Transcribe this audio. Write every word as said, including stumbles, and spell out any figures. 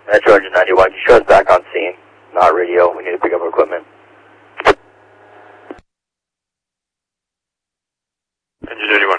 Metro Engine ninety-one, you show us back on scene, not radio. We need to pick up equipment. Engine ninety-one.